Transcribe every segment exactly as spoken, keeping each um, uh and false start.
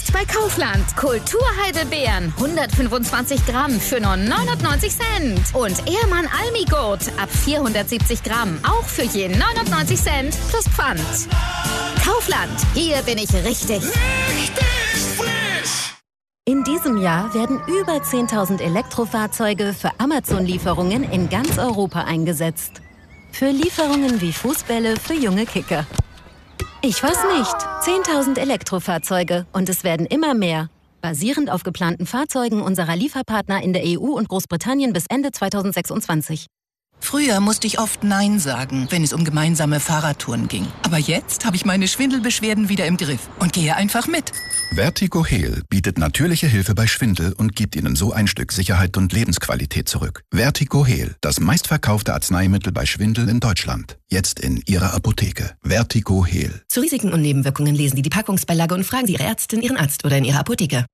Jetzt bei Kaufland. Kulturheidelbeeren, hundertfünfundzwanzig Gramm für nur neunundneunzig Cent. Und Ehrmann Almigurt ab vierhundertsiebzig Gramm, auch für je neunundneunzig Cent plus Pfand. Kaufland, hier bin ich richtig. Richtig frisch! In diesem Jahr werden über zehntausend Elektrofahrzeuge für Amazon-Lieferungen in ganz Europa eingesetzt. Für Lieferungen wie Fußbälle für junge Kicker. Ich weiß nicht. zehntausend Elektrofahrzeuge und es werden immer mehr. Basierend auf geplanten Fahrzeugen unserer Lieferpartner in der E U und Großbritannien bis Ende zweitausendsechsundzwanzig. Früher musste ich oft Nein sagen, wenn es um gemeinsame Fahrradtouren ging. Aber jetzt habe ich meine Schwindelbeschwerden wieder im Griff und gehe einfach mit. Vertigo Heal bietet natürliche Hilfe bei Schwindel und gibt Ihnen so ein Stück Sicherheit und Lebensqualität zurück. Vertigo Heal, das meistverkaufte Arzneimittel bei Schwindel in Deutschland. Jetzt in Ihrer Apotheke. Vertigo Heal. Zu Risiken und Nebenwirkungen lesen Sie die Packungsbeilage und fragen Sie Ihre Ärztin, Ihren Arzt oder in Ihrer Apotheke.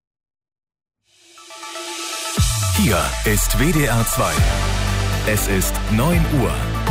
Hier ist W D R zwei. Es ist neun Uhr.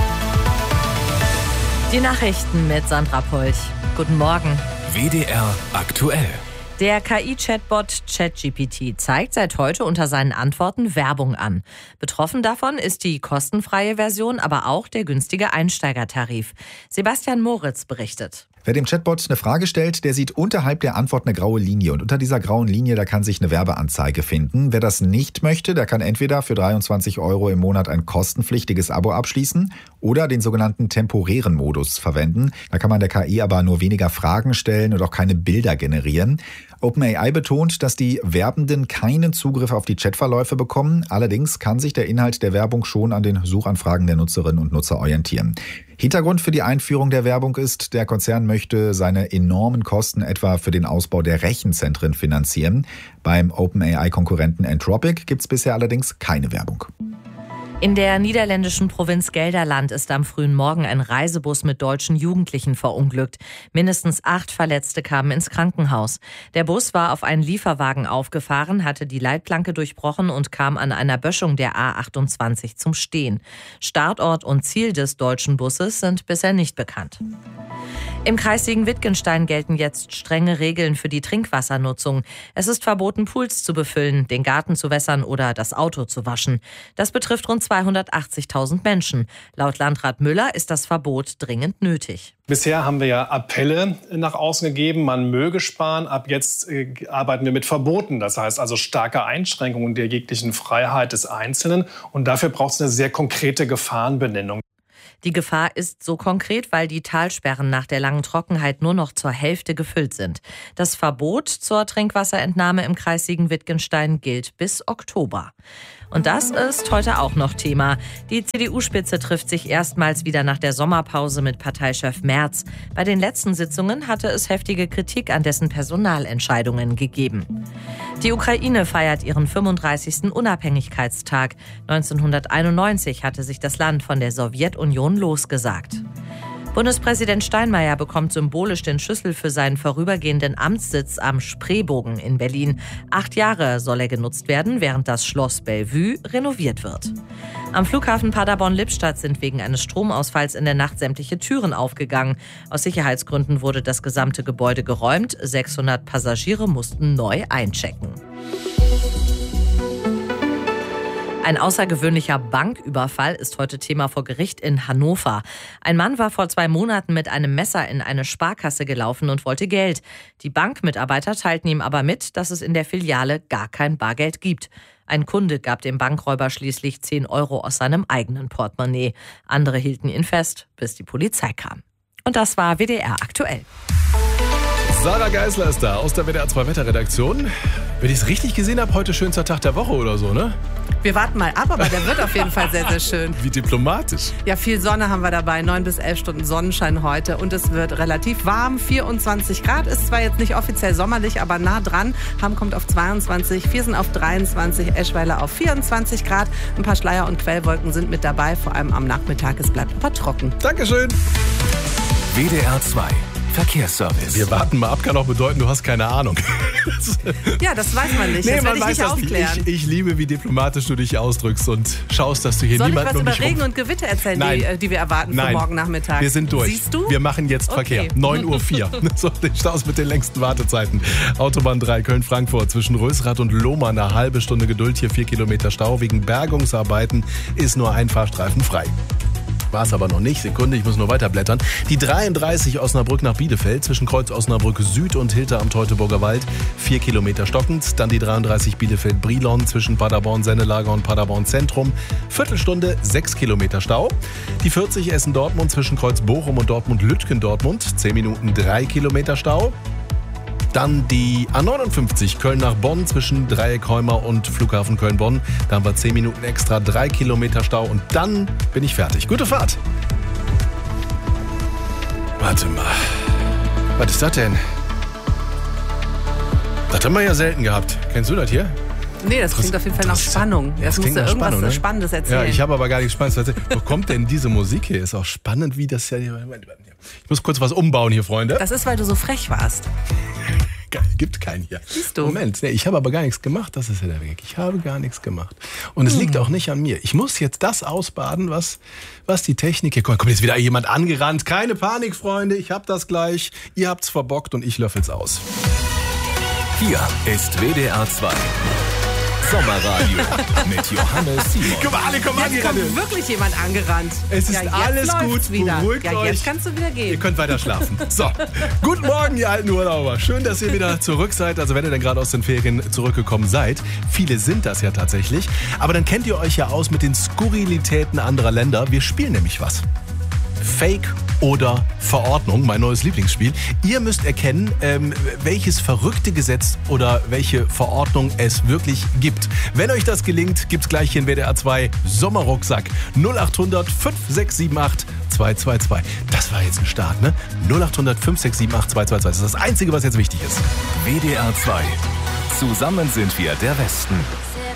Die Nachrichten mit Sandra Polch. Guten Morgen. W D R aktuell. Der K I-Chatbot ChatGPT zeigt seit heute unter seinen Antworten Werbung an. Betroffen davon ist die kostenfreie Version, aber auch der günstige Einsteigertarif. Sebastian Moritz berichtet. Wer dem Chatbot eine Frage stellt, der sieht unterhalb der Antwort eine graue Linie. Und unter dieser grauen Linie, da kann sich eine Werbeanzeige finden. Wer das nicht möchte, der kann entweder für dreiundzwanzig Euro im Monat ein kostenpflichtiges Abo abschließen oder den sogenannten temporären Modus verwenden. Da kann man der K I aber nur weniger Fragen stellen und auch keine Bilder generieren. OpenAI betont, dass die Werbenden keinen Zugriff auf die Chatverläufe bekommen. Allerdings kann sich der Inhalt der Werbung schon an den Suchanfragen der Nutzerinnen und Nutzer orientieren. Hintergrund für die Einführung der Werbung ist, der Konzern möchte seine enormen Kosten etwa für den Ausbau der Rechenzentren finanzieren. Beim OpenAI-Konkurrenten Anthropic gibt es bisher allerdings keine Werbung. In der niederländischen Provinz Gelderland ist am frühen Morgen ein Reisebus mit deutschen Jugendlichen verunglückt. Mindestens acht Verletzte kamen ins Krankenhaus. Der Bus war auf einen Lieferwagen aufgefahren, hatte die Leitplanke durchbrochen und kam an einer Böschung der A achtundzwanzig zum Stehen. Startort und Ziel des deutschen Busses sind bisher nicht bekannt. Im Kreis Siegen-Wittgenstein gelten jetzt strenge Regeln für die Trinkwassernutzung. Es ist verboten, Pools zu befüllen, den Garten zu wässern oder das Auto zu waschen. Das betrifft rund zweihundertachtzigtausend Menschen. Laut Landrat Müller ist das Verbot dringend nötig. Bisher haben wir ja Appelle nach außen gegeben, man möge sparen. Ab jetzt äh, arbeiten wir mit Verboten. Das heißt also starke Einschränkungen der jeglichen Freiheit des Einzelnen. Und dafür braucht es eine sehr konkrete Gefahrenbenennung. Die Gefahr ist so konkret, weil die Talsperren nach der langen Trockenheit nur noch zur Hälfte gefüllt sind. Das Verbot zur Trinkwasserentnahme im Kreis Siegen-Wittgenstein gilt bis Oktober. Und das ist heute auch noch Thema. Die C D U-Spitze trifft sich erstmals wieder nach der Sommerpause mit Parteichef Merz. Bei den letzten Sitzungen hatte es heftige Kritik an dessen Personalentscheidungen gegeben. Die Ukraine feiert ihren fünfunddreißigsten Unabhängigkeitstag. neunzehnhunderteinundneunzig hatte sich das Land von der Sowjetunion losgesagt. Bundespräsident Steinmeier bekommt symbolisch den Schlüssel für seinen vorübergehenden Amtssitz am Spreebogen in Berlin. Acht Jahre soll er genutzt werden, während das Schloss Bellevue renoviert wird. Am Flughafen Paderborn-Lippstadt sind wegen eines Stromausfalls in der Nacht sämtliche Türen aufgegangen. Aus Sicherheitsgründen wurde das gesamte Gebäude geräumt. sechshundert Passagiere mussten neu einchecken. Ein außergewöhnlicher Banküberfall ist heute Thema vor Gericht in Hannover. Ein Mann war vor zwei Monaten mit einem Messer in eine Sparkasse gelaufen und wollte Geld. Die Bankmitarbeiter teilten ihm aber mit, dass es in der Filiale gar kein Bargeld gibt. Ein Kunde gab dem Bankräuber schließlich zehn Euro aus seinem eigenen Portemonnaie. Andere hielten ihn fest, bis die Polizei kam. Und das war W D R aktuell. Sarah Geisler ist da aus der W D R zwei Wetterredaktion. Wenn ich es richtig gesehen habe, heute schönster Tag der Woche oder so, ne? Wir warten mal ab, aber der wird auf jeden Fall sehr, sehr schön. Wie diplomatisch. Ja, viel Sonne haben wir dabei, neun bis elf Stunden Sonnenschein heute und es wird relativ warm, vierundzwanzig Grad. Ist zwar jetzt nicht offiziell sommerlich, aber nah dran. Hamm kommt auf zweiundzwanzig, Viersen auf dreiundzwanzig, Eschweiler auf vierundzwanzig Grad. Ein paar Schleier- und Quellwolken sind mit dabei, vor allem am Nachmittag. Es bleibt aber trocken. Dankeschön. W D R zwei. Verkehrsservice. Wir warten mal ab, kann auch bedeuten, du hast keine Ahnung. Ja, das weiß man nicht. Nee, das man werde ich weiß nicht das aufklären. nicht. Ich, ich liebe, wie diplomatisch du dich ausdrückst und schaust, dass du hier Soll ich niemanden was um über dich rum... Regen und Gewitter erzählen, Nein. die, die wir erwarten Nein. für morgen Nachmittag? Wir sind durch. Siehst du? Wir machen jetzt Okay. Verkehr. neun Uhr vier. So, den Staus mit den längsten Wartezeiten. Autobahn drei Köln-Frankfurt zwischen Rösrath und Lohmann. Eine halbe Stunde Geduld, hier vier Kilometer Stau. Wegen Bergungsarbeiten ist nur ein Fahrstreifen frei. War es aber noch nicht. Sekunde, ich muss nur weiterblättern. Die dreiunddreißig Osnabrück nach Bielefeld zwischen Kreuz Osnabrück Süd und Hilter am Teutoburger Wald. Vier Kilometer stockend. Dann die dreiunddreißig Bielefeld-Brilon zwischen Paderborn-Sennelager und Paderborn-Zentrum. Viertelstunde, sechs Kilometer Stau. Die vierzig Essen-Dortmund zwischen Kreuz Bochum und Dortmund-Lütgendortmund. Zehn Minuten, drei Kilometer Stau. Dann die A neunundfünfzig Köln nach Bonn zwischen Dreieck-Heumar und Flughafen Köln-Bonn. Da haben wir zehn Minuten extra, drei Kilometer Stau und dann bin ich fertig. Gute Fahrt. Warte mal. Was ist das denn? Das haben wir ja selten gehabt. Kennst du das hier? Nee, das klingt auf jeden Fall nach Spannung. Jetzt musst du irgendwas Spannung, ne? Spannendes erzählen. Ja, ich habe aber gar nichts Spannendes zu erzählen. Wo kommt denn diese Musik hier? Ist auch spannend, wie das ja... Ich muss kurz was umbauen hier, Freunde. Das ist, weil du so frech warst. Geil, gibt keinen hier. Siehst du? Moment, nee, ich habe aber gar nichts gemacht. Das ist ja der Weg. Ich habe gar nichts gemacht. Und es liegt auch nicht an mir. Ich muss jetzt das ausbaden, was, was die Technik... Hier kommt, kommt jetzt wieder jemand angerannt. Keine Panik, Freunde. Ich hab das gleich. Ihr habt's verbockt und ich löffel's aus. Hier ist W D R zwei. Sommerradio mit Johannes Simon. Guck mal, alle kommen Jetzt angerannt. kommt wirklich jemand angerannt. Es ist ja, jetzt alles läuft's gut, wieder. beruhigt ja, euch. Jetzt kannst du wieder gehen. Ihr könnt weiter schlafen. So, guten Morgen, ihr alten Urlauber. Schön, dass ihr wieder zurück seid. Also wenn ihr dann gerade aus den Ferien zurückgekommen seid. Viele sind das ja tatsächlich. Aber dann kennt ihr euch ja aus mit den Skurrilitäten anderer Länder. Wir spielen nämlich was. Fake oder Verordnung, mein neues Lieblingsspiel. Ihr müsst erkennen, ähm, welches verrückte Gesetz oder welche Verordnung es wirklich gibt. Wenn euch das gelingt, gibt's gleich hier in W D R zwei Sommerrucksack. null acht hundert fünf sechs sieben acht zwei zwei zwei. Das war jetzt ein Start, ne? null acht hundert fünf sechs sieben acht zwei zwei zwei. Das ist das Einzige, was jetzt wichtig ist. W D R zwei. Zusammen sind wir der Westen.